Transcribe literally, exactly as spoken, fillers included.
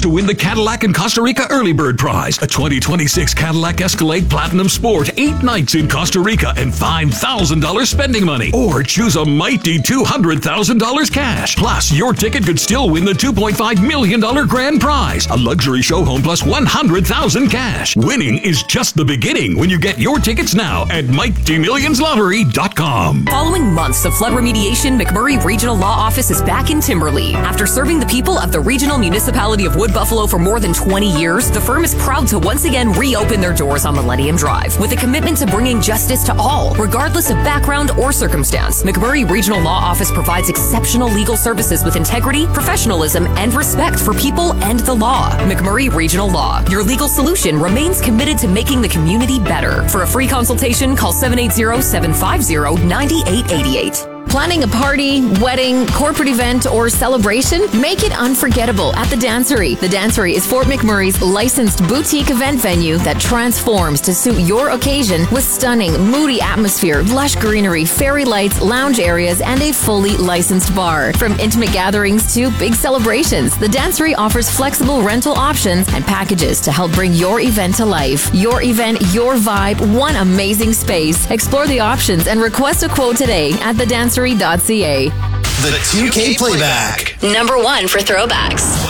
to win the Cadillac in Costa Rica Early Bird Prize, a twenty twenty-six Cadillac Escalade Platinum Sport, eight nights in Costa Rica, and five thousand dollars spending money. Or choose a mighty two hundred thousand dollars cash. Plus, your ticket could still win the two point five million dollars grand prize, a luxury show home plus one hundred thousand dollars cash. Winning is just the beginning when you get your tickets now at mighty millions lottery dot com. Following months of flood remediation, McMurray Regional Law Office is back in Timberlea. After serving the people of the regional municipality of Wood Buffalo for more than twenty years, the firm is proud to once again reopen their doors on Millennium Drive with a commitment to bringing justice to all, regardless of background or circumstance. McMurray Regional Law Office provides exceptional legal services with integrity, professionalism, and respect for people and the law. McMurray Regional Law, your legal solution, remains committed to making the community better. For a free consultation, call seven eight zero, seven five zero, nine eight eight eight. Planning a party, wedding, corporate event, or celebration? Make it unforgettable at the Dancery. The Dancery is Fort McMurray's licensed boutique event venue that transforms to suit your occasion with stunning, moody atmosphere, lush greenery, fairy lights, lounge areas, and a fully licensed bar. From intimate gatherings to big celebrations, the Dancery offers flexible rental options and packages to help bring your event to life. Your event, your vibe, one amazing space. Explore the options and request a quote today at the dancery dot c a. The two K Playback. Number one for throwbacks.